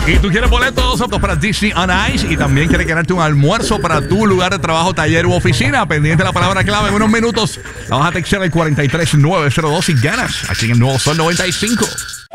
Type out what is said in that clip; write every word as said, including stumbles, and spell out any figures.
Y tú quieres boletos aptos para Disney on Ice y también quieres ganarte un almuerzo para tu lugar de trabajo, taller u oficina. Pendiente de la palabra clave en unos minutos. La vas a textear al cuarenta y tres nueve cero dos y ganas aquí en el nuevo Sol noventa y cinco.